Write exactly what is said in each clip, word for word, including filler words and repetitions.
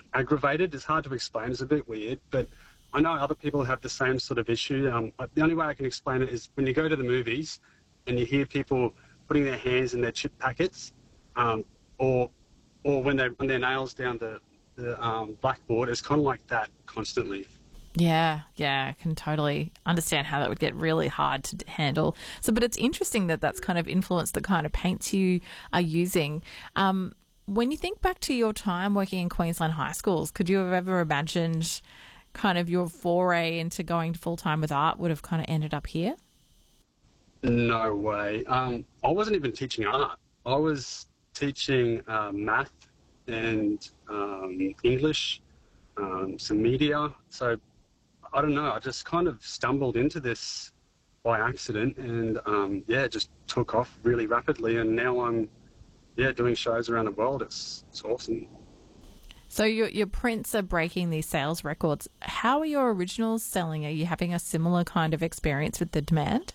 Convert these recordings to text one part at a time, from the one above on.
aggravated. It's hard to explain. It's a bit weird, but I know other people have the same sort of issue. Um, the only way I can explain it is when you go to the movies and you hear people putting their hands in their chip packets, um, or or when they run their nails down the, the um, blackboard, it's kind of like that constantly. Yeah, yeah, I can totally understand how that would get really hard to handle. So, but it's interesting that that's kind of influenced the kind of paints you are using. Um, when you think back to your time working in Queensland high schools, could you have ever imagined kind of your foray into going full-time with art would have kind of ended up here? No way. Um, I wasn't even teaching art. I was teaching uh, math and um, English, um, some media. So I don't know. I just kind of stumbled into this by accident, and um, yeah, it just took off really rapidly. And now I'm yeah doing shows around the world. It's it's awesome. So your your prints are breaking these sales records. How are your originals selling? Are you having a similar kind of experience with the demand?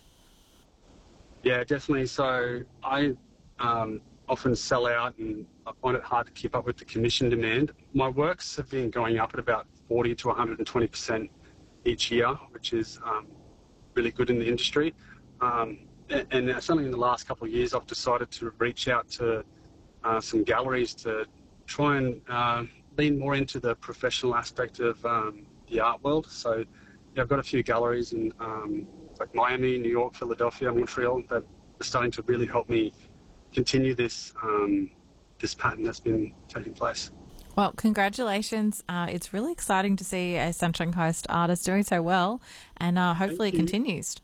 Yeah, definitely. So I um, often sell out, and I find it hard to keep up with the commission demand. My works have been going up at about forty to one hundred twenty percent each year, which is um, really good in the industry. Um, and, and certainly in the last couple of years, I've decided to reach out to uh, some galleries to try and uh, lean more into the professional aspect of um, the art world. So yeah, I've got a few galleries in um, like Miami, New York, Philadelphia, Montreal that are starting to really help me continue this um, this pattern that's been taking place. Well, congratulations. Uh, it's really exciting to see a Sunshine Coast artist doing so well, and uh, hopefully it continues.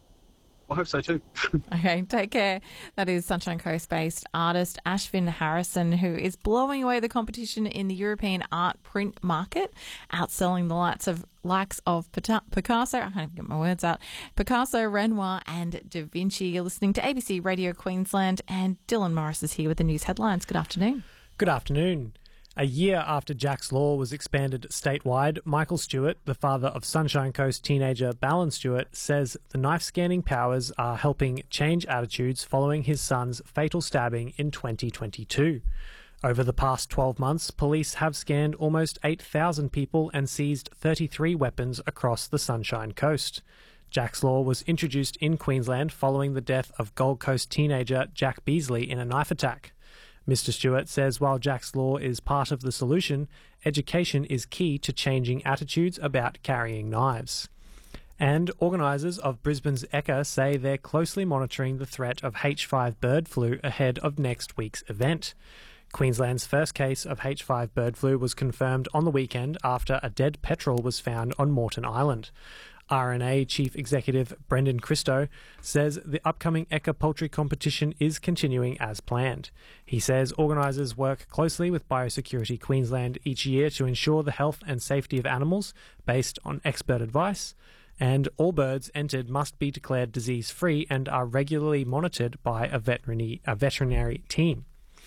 I hope so too. Okay, take care. That is Sunshine Coast-based artist Ashvin Harrison, who is blowing away the competition in the European art print market, outselling the likes of likes of Picasso. I can't even get my words out. Picasso, Renoir, and Da Vinci. You're listening to A B C Radio Queensland, and Dylan Morris is here with the news headlines. Good afternoon. Good afternoon. A year after Jack's Law was expanded statewide, Michael Stewart, the father of Sunshine Coast teenager Ballon Stewart, says the knife-scanning powers are helping change attitudes following his son's fatal stabbing in twenty twenty-two. Over the past twelve months, police have scanned almost eight thousand people and seized thirty-three weapons across the Sunshine Coast. Jack's Law was introduced in Queensland following the death of Gold Coast teenager Jack Beasley in a knife attack. Mister Stewart says while Jack's Law is part of the solution, education is key to changing attitudes about carrying knives. And organisers of Brisbane's Ekka say they're closely monitoring the threat of H five bird flu ahead of next week's event. Queensland's first case of H five bird flu was confirmed on the weekend after a dead petrel was found on Moreton Island. R N A Chief Executive Brendan Christo says the upcoming Ekka poultry competition is continuing as planned. He says organisers work closely with Biosecurity Queensland each year to ensure the health and safety of animals based on expert advice, and all birds entered must be declared disease-free and are regularly monitored by a veterinary, a veterinary team.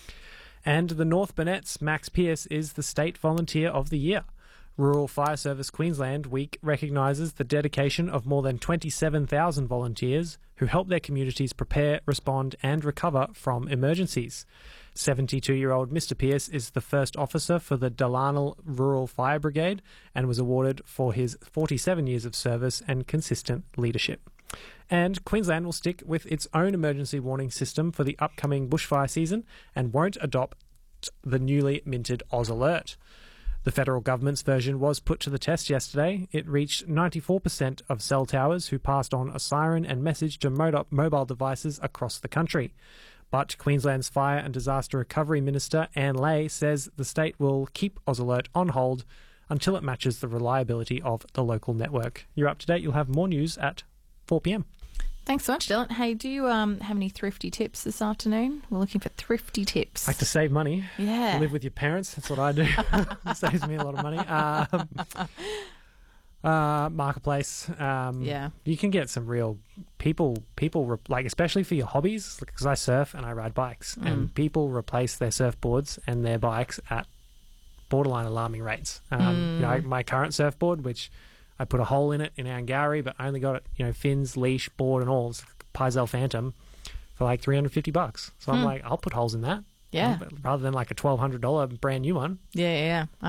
And the North Burnett's Max Pearce is the State Volunteer of the Year. Rural Fire Service Queensland Week recognises the dedication of more than twenty-seven thousand volunteers who help their communities prepare, respond and recover from emergencies. seventy-two-year-old Mister Pearce is the first officer for the Dalarnell Rural Fire Brigade and was awarded for his forty-seven years of service and consistent leadership. And Queensland will stick with its own emergency warning system for the upcoming bushfire season and won't adopt the newly minted Oz Alert. The federal government's version was put to the test yesterday. It reached ninety-four percent of cell towers who passed on a siren and message to mobile devices across the country. But Queensland's Fire and Disaster Recovery Minister Anne Ley says the state will keep Oz Alert on hold until it matches the reliability of the local network. You're up to date. You'll have more news at four p.m. Thanks so much, Dylan. Hey, do you um, have any thrifty tips this afternoon? We're looking for thrifty tips. Like to save money. Yeah. Live with your parents. That's what I do. It saves me a lot of money. Um, uh, marketplace. Um, yeah. You can get some real people, people re- like especially for your hobbies, because I surf and I ride bikes, mm. and people replace their surfboards and their bikes at borderline alarming rates. Um, mm. You know, my current surfboard, which I put a hole in it in Angari, but I only got it, you know, fins, leash, board, and all. It's Pyzel Phantom for like three hundred fifty bucks. So I'm hmm. like, I'll put holes in that. Yeah. Um, rather than like a twelve hundred dollars brand new one. Yeah, yeah, yeah.